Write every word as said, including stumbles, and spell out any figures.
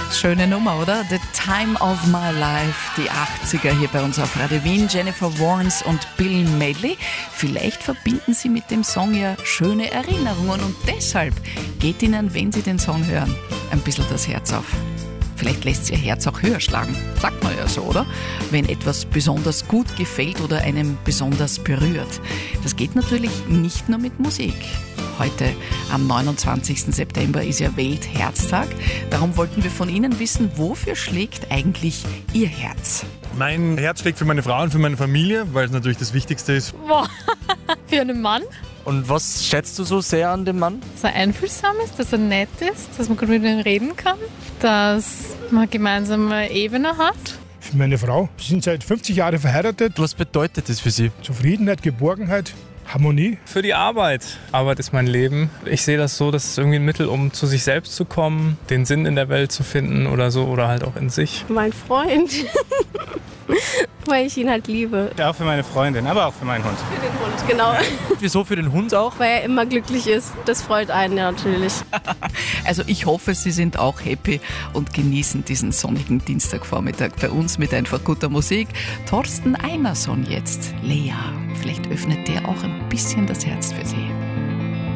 Schöne Nummer, oder? The Time of My Life, die achtziger hier bei uns auf Radio Wien. Jennifer Warnes und Bill Medley. Vielleicht verbinden Sie mit dem Song ja schöne Erinnerungen und deshalb geht Ihnen, wenn Sie den Song hören, ein bisschen das Herz auf. Vielleicht lässt es Ihr Herz auch höher schlagen, sagt man ja so, oder? Wenn etwas besonders gut gefällt oder einem besonders berührt. Das geht natürlich nicht nur mit Musik. Heute am neunundzwanzigsten September ist ja Weltherztag. Darum wollten wir von Ihnen wissen, wofür schlägt eigentlich Ihr Herz? Mein Herz schlägt für meine Frau und für meine Familie, weil es natürlich das Wichtigste ist. Boah, für einen Mann? Und was schätzt du so sehr an dem Mann? Dass er einfühlsam ist, dass er nett ist, dass man gut mit ihm reden kann, dass man gemeinsame Ebene hat. Für meine Frau. Wir sind seit fünfzig Jahren verheiratet. Was bedeutet das für Sie? Zufriedenheit, Geborgenheit, Harmonie. Für die Arbeit. Arbeit ist mein Leben. Ich sehe das so, dass es irgendwie ein Mittel, um zu sich selbst zu kommen, den Sinn in der Welt zu finden oder so oder halt auch in sich. Mein Freund, weil ich ihn halt liebe. Ja, auch für meine Freundin, aber auch für meinen Hund. Für den Hund, genau. Wieso für den Hund auch? Weil er immer glücklich ist. Das freut einen ja natürlich. Also ich hoffe, Sie sind auch happy und genießen diesen sonnigen Dienstagvormittag bei uns mit einfach guter Musik. Thorsten Einerson jetzt, Lea. Vielleicht öffnet der auch ein bisschen das Herz für Sie.